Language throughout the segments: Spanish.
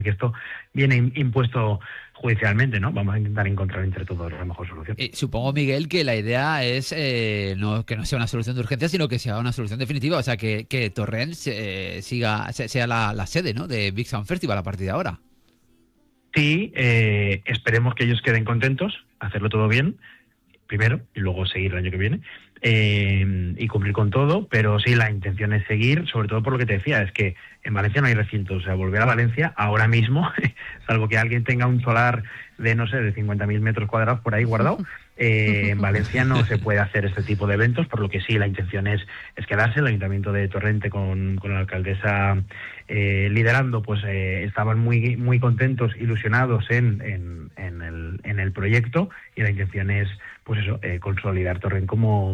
que esto viene impuesto judicialmente, ¿no? Vamos a intentar encontrar entre todos la mejor solución. Supongo, Miguel, que la idea es no que no sea una solución de urgencia, sino que sea una solución definitiva, o sea, que Torrent sea la sede, ¿no?, de Big Sound Festival a partir de ahora. Sí, esperemos que ellos queden contentos, hacerlo todo bien, primero, y luego seguir el año que viene, y cumplir con todo, pero sí, la intención es seguir, sobre todo por lo que te decía, es que en Valencia no hay recintos, o sea, volver a Valencia ahora mismo, salvo que alguien tenga un solar de, no sé, de 50.000 metros cuadrados por ahí guardado, en Valencia no se puede hacer este tipo de eventos, por lo que sí, la intención es quedarse. El Ayuntamiento de Torrente con la alcaldesa liderando, pues estaban muy contentos, ilusionados en el proyecto, y la intención es, pues eso, consolidar Torrent como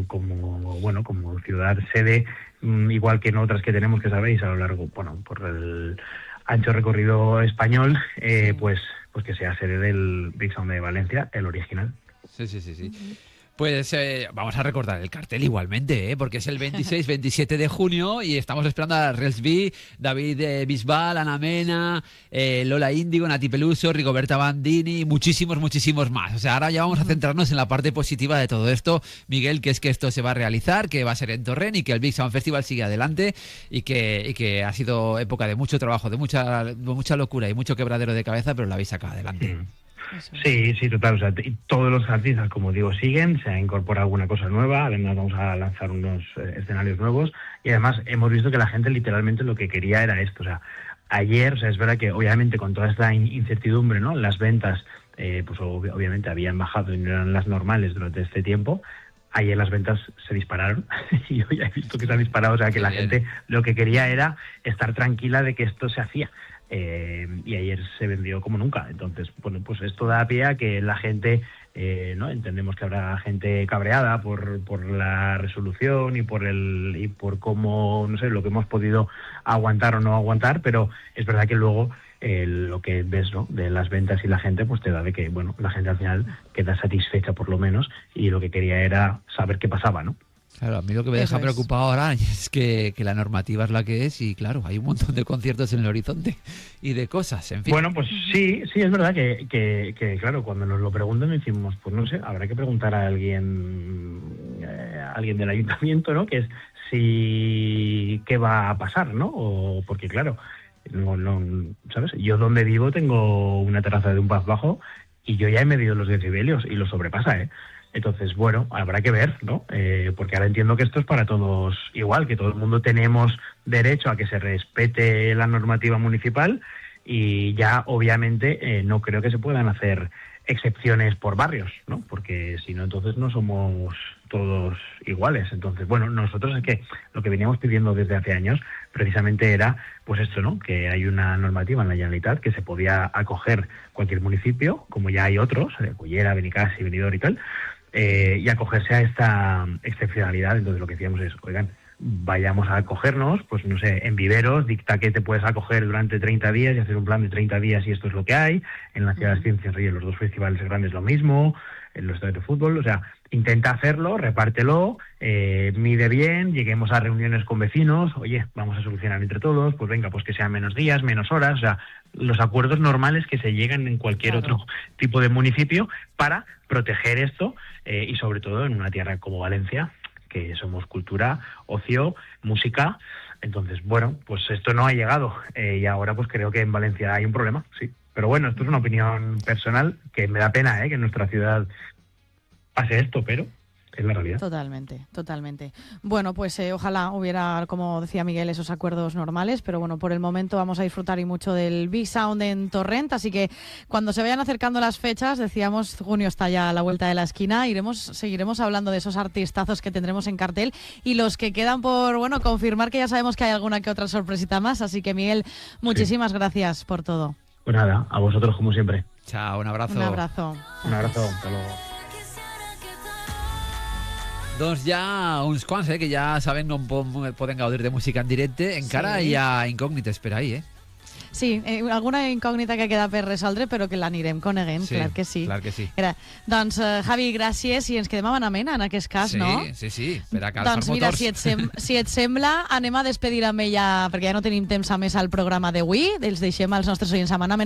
ciudad sede, igual que en otras que tenemos, que sabéis, a lo largo, bueno, por el ancho recorrido español, pues que sea sede del Big Sound de Valencia, el original. Sí. Pues vamos a recordar el cartel igualmente, porque es el 26-27 de junio y estamos esperando a Relsby, David Bisbal, Ana Mena, Lola Índigo, Nati Peluso, Rigoberta Bandini y muchísimos más. O sea, ahora ya vamos a centrarnos en la parte positiva de todo esto, Miguel, que es que esto se va a realizar, que va a ser en Torrent y que el Big Sound Festival sigue adelante y que ha sido época de mucho trabajo, de mucha locura y mucho quebradero de cabeza, pero la habéis sacado adelante. Sí, total. O sea, todos los artistas, como digo, siguen. Se ha incorporado alguna cosa nueva. Además, vamos a lanzar unos escenarios nuevos. Y además, hemos visto que la gente literalmente lo que quería era esto. O sea, ayer, o sea, es verdad que obviamente con toda esta incertidumbre, ¿no?, las ventas, pues obviamente habían bajado y no eran las normales durante este tiempo. Ayer las ventas se dispararon y yo ya he visto que se han disparado. O sea, que la gente lo que quería era estar tranquila de que esto se hacía. Y ayer se vendió como nunca. Entonces, bueno, pues esto da pie a que la gente, ¿no?, entendemos que habrá gente cabreada por la resolución y por cómo, no sé, lo que hemos podido aguantar o no aguantar, pero es verdad que luego lo que ves, ¿no?, de las ventas y la gente, pues te da de que, bueno, la gente al final queda satisfecha por lo menos, y lo que quería era saber qué pasaba, ¿no? Claro, a mí lo que me deja preocupado ahora es que la normativa es la que es y, claro, hay un montón de conciertos en el horizonte y de cosas, en fin. Bueno, pues sí, es verdad que claro, cuando nos lo preguntan decimos, pues no sé, habrá que preguntar a alguien del ayuntamiento, ¿no?, que es si qué va a pasar, ¿no? O porque, claro, no, ¿sabes? Yo donde vivo tengo una terraza de un pub bajo y yo ya he medido los decibelios y lo sobrepasa, ¿eh? Entonces, bueno, habrá que ver, ¿no? Porque ahora entiendo que esto es para todos igual, que todo el mundo tenemos derecho a que se respete la normativa municipal, y ya obviamente no creo que se puedan hacer excepciones por barrios, ¿no? Porque si no, entonces no somos todos iguales. Entonces, bueno, nosotros es que lo que veníamos pidiendo desde hace años precisamente era, pues esto, ¿no?, que hay una normativa en la Generalitat que se podía acoger cualquier municipio, como ya hay otros, Cullera, Benicàssim, Benidorm y tal, y acogerse a esta excepcionalidad. Entonces lo que decíamos es, oigan, vayamos a acogernos, pues no sé, en Viveros dicta que te puedes acoger durante 30 días y hacer un plan de 30 días y esto es lo que hay. En la Ciudad de las Ciencias y en los dos festivales grandes lo mismo, en los estadios de fútbol. O sea, intenta hacerlo, repártelo, mide bien, lleguemos a reuniones con vecinos, oye, vamos a solucionar entre todos, pues venga, pues que sean menos días, menos horas, o sea, los acuerdos normales que se llegan en cualquier otro tipo de municipio para proteger esto, y sobre todo en una tierra como Valencia, que somos cultura, ocio, música. Entonces, bueno, pues esto no ha llegado, y ahora pues creo que en Valencia hay un problema, sí. Pero bueno, esto es una opinión personal, que me da pena que en nuestra ciudad pase esto, pero es la realidad. Totalmente. Bueno, pues ojalá hubiera, como decía Miguel, esos acuerdos normales, pero bueno, por el momento vamos a disfrutar y mucho del Big Sound en Torrent, así que cuando se vayan acercando las fechas, decíamos, junio está ya a la vuelta de la esquina, seguiremos hablando de esos artistazos que tendremos en cartel y los que quedan por, bueno, confirmar, que ya sabemos que hay alguna que otra sorpresita más, así que Miguel, muchísimas gracias por todo. Pues nada, a vosotros como siempre. Chao, un abrazo. Un abrazo, hasta luego. Doncs ja uns quants, que ja saben on poden gaudir de música en directe. Encara hi ha incògnites per ahir, Sí, alguna incògnita que queda per resoldre, però que l'anirem coneguent, Sí, clar que sí. clar que sí. Doncs, Javi, gràcies, i ens quedem a Manamena, en aquest cas, Sí, no? sí, per a calfar Doncs mira, motors. si et sembla, anem a despedir amb ella, perquè ja no tenim temps a més al programa d'avui, els deixem als nostres oients a Manamena.